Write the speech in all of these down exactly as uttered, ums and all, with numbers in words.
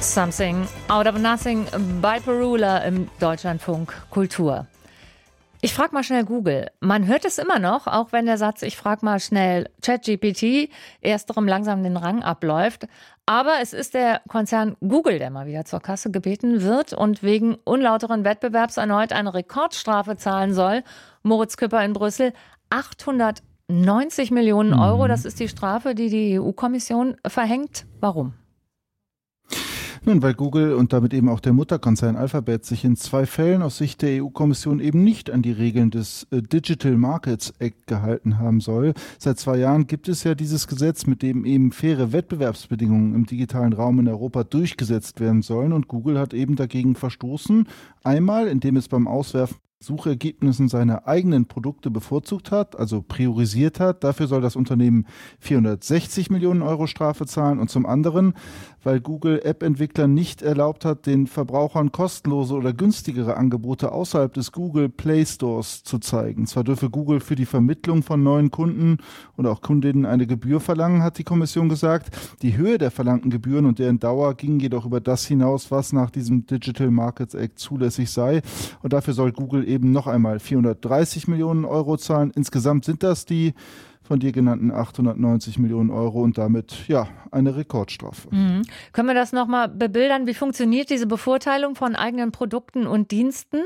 Something out of nothing bei Perula im Deutschlandfunk Kultur. Ich frag mal schnell Google. Man hört es immer noch, auch wenn der Satz, ich frag mal schnell ChatGPT, ersterem langsam den Rang abläuft. Aber es ist der Konzern Google, der mal wieder zur Kasse gebeten wird und wegen unlauteren Wettbewerbs erneut eine Rekordstrafe zahlen soll. Moritz Küpper in Brüssel, achthundertneunzig Millionen Euro, das ist die Strafe, die die E U-Kommission verhängt. Warum? Nun, weil Google und damit eben auch der Mutterkonzern Alphabet sich in zwei Fällen aus Sicht der E U-Kommission eben nicht an die Regeln des äh, Digital Markets Act gehalten haben soll. Seit zwei Jahren gibt es ja dieses Gesetz, mit dem eben faire Wettbewerbsbedingungen im digitalen Raum in Europa durchgesetzt werden sollen. Und Google hat eben dagegen verstoßen. Einmal, indem es beim Auswerfen Suchergebnissen seine eigenen Produkte bevorzugt hat, also priorisiert hat. Dafür soll das Unternehmen vierhundertsechzig Millionen Euro Strafe zahlen. Und zum anderen, weil Google App-Entwicklern nicht erlaubt hat, den Verbrauchern kostenlose oder günstigere Angebote außerhalb des Google Play Stores zu zeigen. Zwar dürfe Google für die Vermittlung von neuen Kunden oder auch Kundinnen eine Gebühr verlangen, hat die Kommission gesagt. Die Höhe der verlangten Gebühren und deren Dauer ging jedoch über das hinaus, was nach diesem Digital Markets Act zulässig sei. Und dafür soll Google eben noch einmal vierhundertdreißig Millionen Euro zahlen. Insgesamt sind das die von dir genannten achthundertneunzig Millionen Euro und damit ja eine Rekordstrafe. Mhm. Können wir das nochmal bebildern? Wie funktioniert diese Bevorteilung von eigenen Produkten und Diensten?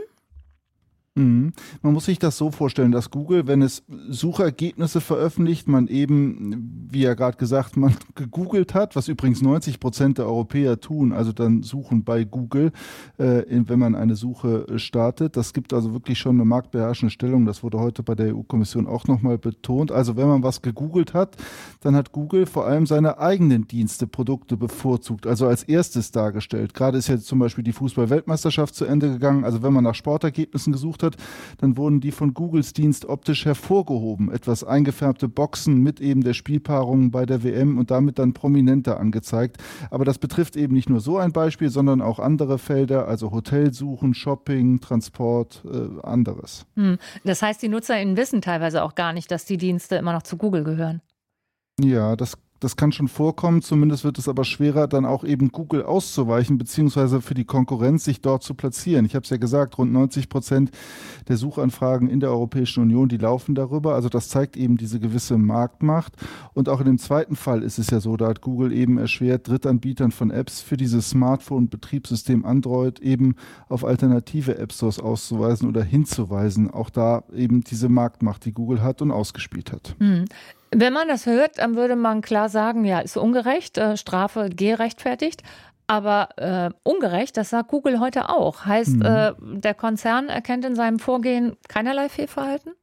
Mhm. Man muss sich das so vorstellen, dass Google, wenn es Suchergebnisse veröffentlicht, man eben, wie ja gerade gesagt, man gegoogelt hat, was übrigens neunzig Prozent der Europäer tun, also dann suchen bei Google, äh, wenn man eine Suche startet. Das gibt also wirklich schon eine marktbeherrschende Stellung. Das wurde heute bei der E U-Kommission auch nochmal betont. Also wenn man was gegoogelt hat, dann hat Google vor allem seine eigenen Dienste, Produkte bevorzugt, also als erstes dargestellt. Gerade ist ja zum Beispiel die Fußball-Weltmeisterschaft zu Ende gegangen. Also wenn man nach Sportergebnissen gesucht hat, dann wurden die von Googles Dienst optisch hervorgehoben. Etwas eingefärbte Boxen mit eben der Spielpaarung bei der W M und damit dann prominenter angezeigt. Aber das betrifft eben nicht nur so ein Beispiel, sondern auch andere Felder, also Hotelsuchen, Shopping, Transport, äh, anderes. Hm. Das heißt, die NutzerInnen wissen teilweise auch gar nicht, dass die Dienste immer noch zu Google gehören. Ja, das Das kann schon vorkommen, zumindest wird es aber schwerer, dann auch eben Google auszuweichen, beziehungsweise für die Konkurrenz sich dort zu platzieren. Ich habe es ja gesagt, rund neunzig Prozent der Suchanfragen in der Europäischen Union, die laufen darüber. Also das zeigt eben diese gewisse Marktmacht. Und auch in dem zweiten Fall ist es ja so, da hat Google eben erschwert, Drittanbietern von Apps für dieses Smartphone-Betriebssystem Android eben auf alternative App-Stores auszuweisen oder hinzuweisen. Auch da eben diese Marktmacht, die Google hat und ausgespielt hat. Hm. Wenn man das hört, dann würde man klar sagen, ja, ist ungerecht, äh, Strafe gerechtfertigt. Aber äh, ungerecht, das sagt Google heute auch. Heißt, mhm. äh, der Konzern erkennt in seinem Vorgehen keinerlei Fehlverhalten?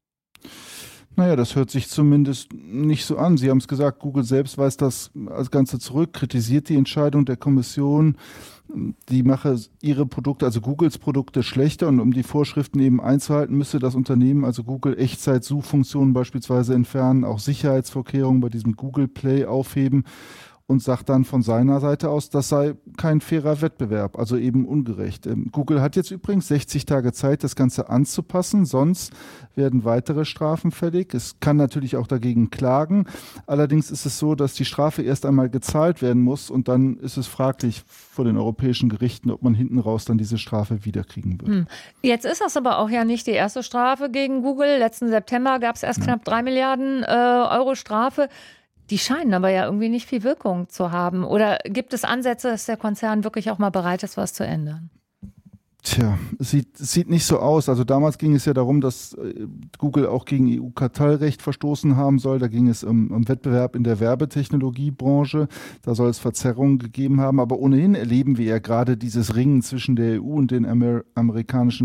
Naja, das hört sich zumindest nicht so an. Sie haben es gesagt, Google selbst weist das als Ganze zurück, kritisiert die Entscheidung der Kommission. Die mache ihre Produkte, also Googles Produkte, schlechter und um die Vorschriften eben einzuhalten, müsste das Unternehmen, also Google, Echtzeit-Suchfunktionen beispielsweise entfernen, auch Sicherheitsvorkehrungen bei diesem Google Play aufheben und sagt dann von seiner Seite aus, das sei kein fairer Wettbewerb, also eben ungerecht. Ähm, Google hat jetzt übrigens sechzig Tage Zeit, das Ganze anzupassen, sonst werden weitere Strafen fällig. Es kann natürlich auch dagegen klagen. Allerdings ist es so, dass die Strafe erst einmal gezahlt werden muss und dann ist es fraglich vor den europäischen Gerichten, ob man hinten raus dann diese Strafe wiederkriegen wird. Hm. Jetzt ist das aber auch ja nicht die erste Strafe gegen Google. Letzten September gab es erst ja. knapp drei Milliarden äh, Euro Strafe. Die scheinen aber ja irgendwie nicht viel Wirkung zu haben. Oder gibt es Ansätze, dass der Konzern wirklich auch mal bereit ist, was zu ändern? Tja, es sieht, sieht nicht so aus. Also damals ging es ja darum, dass Google auch gegen E U-Kartellrecht verstoßen haben soll. Da ging es um, um Wettbewerb in der Werbetechnologiebranche. Da soll es Verzerrungen gegeben haben. Aber ohnehin erleben wir ja gerade dieses Ringen zwischen der E U und den Amer- amerikanischen